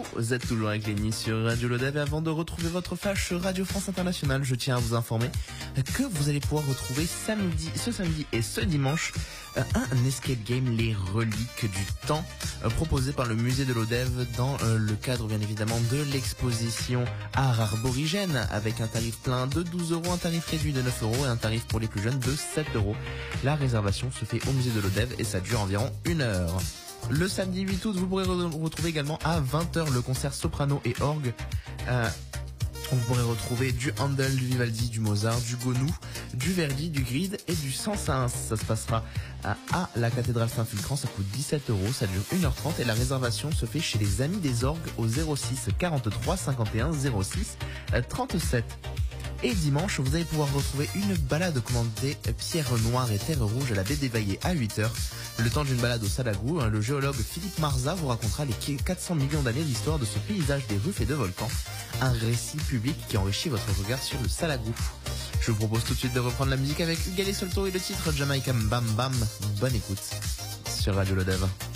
Vous êtes toujours avec Lenny sur Radio Lodev et avant de retrouver votre flash Radio France Internationale, je tiens à vous informer que vous allez pouvoir retrouver ce samedi et ce dimanche un escape game, les reliques du temps, proposé par le musée de l'Odev dans le cadre bien évidemment de l'exposition Art Arborigène, avec un tarif plein de 12 €, un tarif réduit de 9 € et un tarif pour les plus jeunes de 7 €. La réservation se fait au musée de l'Odev et ça dure environ 1 heure. Le samedi 8 août, vous pourrez retrouver également à 20 h le concert soprano et orgue. Vous pourrez retrouver du Handel, du Vivaldi, du Mozart, du Gounod, du Verdi, du Grieg et du Saint-Saëns. Ça se passera à la cathédrale Saint-Fulcran, ça coûte 17 €, ça dure 1 h 30 et la réservation se fait chez les Amis des Orgues au 06 43 51 06 37. Et dimanche, vous allez pouvoir retrouver une balade commandée Pierre Noire et Terre Rouge à la baie d'Évaillé à 8 h. Le temps d'une balade au Salagou, le géologue Philippe Marza vous racontera les 400 millions d'années d'histoire de ce paysage des ruffes et de volcans. Un récit public qui enrichit votre regard sur le Salagou. Je vous propose tout de suite de reprendre la musique avec Hugues Solto et le titre Jamaican Bam Bam. Bonne écoute sur Radio Lodev.